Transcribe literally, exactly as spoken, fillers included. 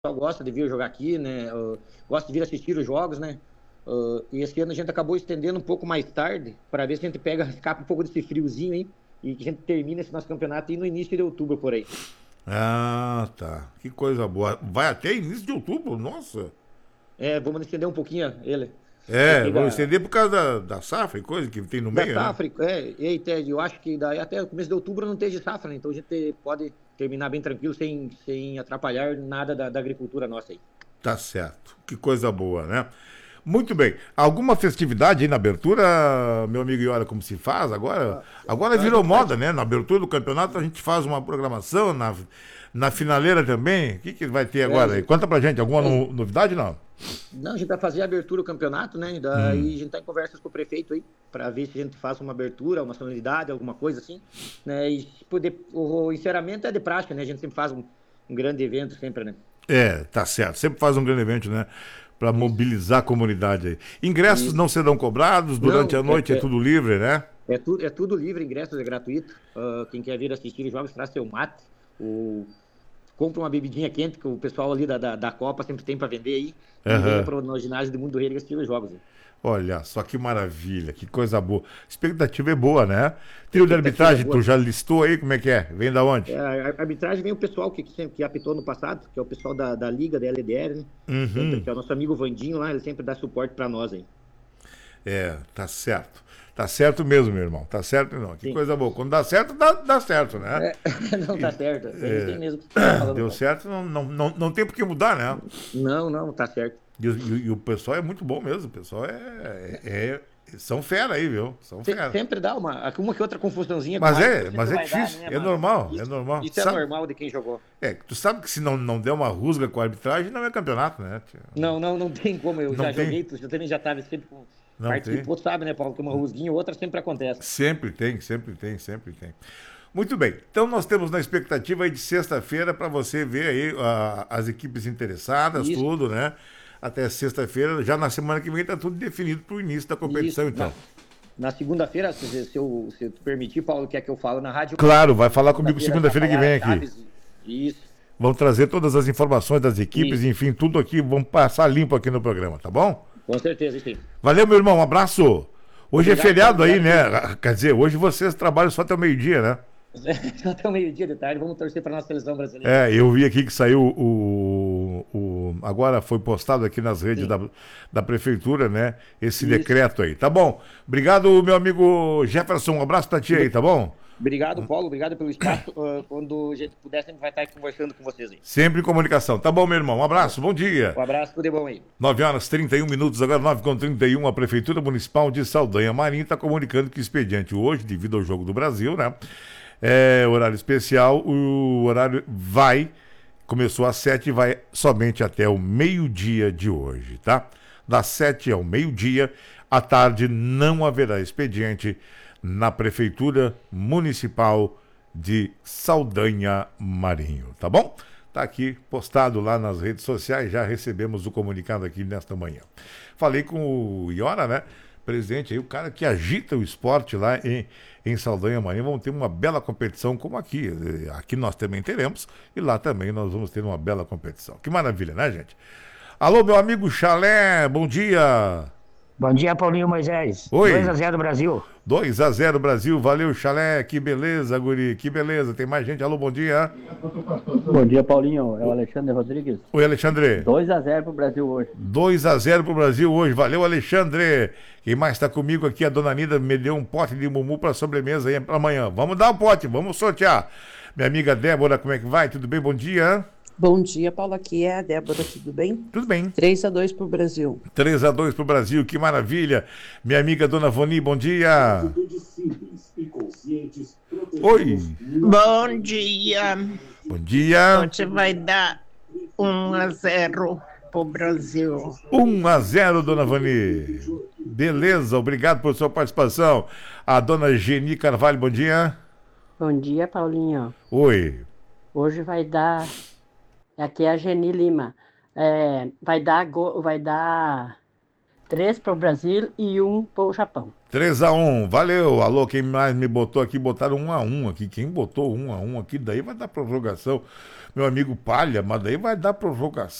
pessoal gosta de vir jogar aqui, né? Uh, gosta de vir assistir os jogos, né? Uh, e esse ano a gente acabou estendendo um pouco mais tarde para ver se a gente pega, escapa um pouco desse friozinho aí e que a gente termina esse nosso campeonato aí no início de outubro por aí. Ah, tá. Que coisa boa. Vai até início de outubro, nossa. É, vamos estender um pouquinho ele. É, vamos estender por causa da, da safra e coisa que tem no Da meio, safra, né? é, e aí, Ted, eu acho que daí até o começo de outubro não esteja safra, né? Então a gente pode terminar bem tranquilo, sem, sem atrapalhar nada da, da agricultura nossa aí. Tá certo. Que coisa boa, né? Muito bem. Alguma festividade aí na abertura, meu amigo, e olha como se faz agora? Agora virou moda, né? Na abertura do campeonato a gente faz uma programação, na, na finaleira também. O que, que vai ter agora? É, Conta pra gente, alguma é, no- novidade, não? Não, a gente vai fazer a abertura do campeonato, né? Daí a gente tá em conversas com o prefeito aí, para ver se a gente faz uma abertura, uma solenidade, alguma coisa assim, né? E se poder, o, o encerramento é de praxe, né? A gente sempre faz um, um grande evento, sempre, né? É, tá certo. Sempre faz um grande evento, né? Pra mobilizar a comunidade aí. Ingressos Isso. não serão cobrados durante Não, a noite, é, é, é, tudo livre, né? é, tudo, é tudo livre, ingressos é gratuito. Ah, quem quer vir assistir os jogos, traz seu mate, o, compra uma bebidinha quente, que o pessoal ali da, da, da Copa sempre tem para vender aí, e venha Aham. pro, no ginásio do Mundo do Rei assistir os jogos. Né? Olha só que maravilha, que coisa boa. Expectativa é boa, né? Trio de Expectativa é arbitragem, tu boa. já listou aí como é que é? Vem da onde? É, a arbitragem vem o pessoal que, que, sempre, que apitou no passado, que é o pessoal da, da Liga, da L D R, né? Sempre, Uhum. que é o nosso amigo Vandinho lá, ele sempre dá suporte para nós aí. É, tá certo. Tá certo mesmo, meu irmão. Tá certo não. Que Sim. coisa boa. Quando dá certo, dá, dá certo, né? É, não tá certo. É, tem É, mesmo que você tá falando, deu cara. certo, não, não, não, não tem por que mudar, né? Não, não, tá certo. E, o- e o e o pessoal é muito bom mesmo. O pessoal é, é- é- são fera aí, viu? São Se- fera. Sempre dá uma, uma que outra confusãozinha com o Mas árbitro, é, sempre mas é vai dar, difícil. né, É mano? normal, é Isso, normal. isso é Sabe, normal de quem jogou. é, tu sabe que se não, não der uma rusga com a arbitragem, não é campeonato, né? tia? Não, não, não tem como. Eu Não já tem. joguei, tu já- também já tava sempre com. Não tem. Participou, tu sabe, né, Paulo? Que uma rusguinha ou outra sempre acontece. Sempre tem, sempre tem, sempre tem. Muito bem. Então nós temos na expectativa aí de sexta-feira para você ver aí ah, as equipes interessadas, Isso, tudo, né? Até sexta-feira, já na semana que vem tá tudo definido para o início da competição, isso. então. Na, na segunda-feira, se, se, eu, se tu permitir, Paulo, quer que eu falo na rádio? Claro, vai falar comigo Segunda-feira segunda-feira que já vem falar aqui. as chaves. Isso, Vamos trazer todas as informações das equipes, isso. enfim, tudo aqui, vamos passar limpo aqui no programa, tá bom? Com certeza, sim. Valeu, meu irmão, um abraço. Hoje é Obrigado, feriado Paulo, aí, obrigado né? Quer dizer, hoje vocês trabalham só até o meio-dia, né? Até o meio-dia de tarde, vamos torcer para nossa seleção brasileira. É, eu vi aqui que saiu o, o- agora foi postado aqui nas redes Sim. da, da prefeitura, né? Esse Isso. decreto aí, tá bom? Obrigado, meu amigo Jefferson, um abraço pra ti aí, tá bom? Obrigado, Paulo. Obrigado pelo espaço. Ah, quando a gente puder, sempre vai estar aqui conversando com vocês aí. Sempre em comunicação. Tá bom, meu irmão? Um abraço, bom dia. Um abraço, tudo de bom aí. nove horas e trinta e um minutos, agora nove com trinta e um, a Prefeitura Municipal de Saldanha Marim está comunicando que o expediente hoje, devido ao Jogo do Brasil, né? É horário especial, o horário vai, começou às sete e vai somente até o meio-dia de hoje, tá? Das sete ao meio-dia, à tarde não haverá expediente na Prefeitura Municipal de Saldanha Marinho, tá bom? Tá aqui postado lá nas redes sociais, já recebemos o comunicado aqui nesta manhã. Falei com o Iora, né? Presidente aí, o cara que agita o esporte lá em, em Saldanha Marinho. Vamos ter uma bela competição como aqui. Eh, Aqui nós também teremos e lá também nós vamos ter uma bela competição. Que maravilha, né, gente? Alô, meu amigo Chalé, bom dia. Bom dia, Paulinho Moisés. Oi. dois a zero Brasil. dois a zero Brasil, valeu Chalé, que beleza, guri, que beleza. Tem mais gente, alô, bom dia. Bom dia, Paulinho. É o Alexandre Rodrigues. Oi, Alexandre. dois a zero pro Brasil hoje. dois a zero pro Brasil hoje, valeu Alexandre. Quem mais tá comigo aqui, a dona Nida me deu um pote de mumu pra sobremesa aí pra amanhã. Vamos dar o pote, vamos sortear. Minha amiga Débora, como é que vai? Tudo bem? Bom dia. Bom dia, Paulo. Aqui é a Débora, tudo bem? Tudo bem. três a dois pro Brasil. três a dois pro Brasil, que maravilha. Minha amiga dona Voni, bom dia. Oi, Bom dia. bom dia. Hoje vai dar um a zero pro Brasil. um a zero, dona Vani. Beleza, obrigado por sua participação. A dona Geni Carvalho, bom dia. Bom dia, Paulinho. Oi. Hoje vai dar. Aqui é a Geni Lima. É, vai dar go- vai dar três para o Brasil e um para o Japão. três a um, valeu. Alô, quem mais me botou aqui, botaram um a um aqui. Quem botou um a um aqui, daí vai dar prorrogação. meu amigo Palha, mas daí vai dar provocação.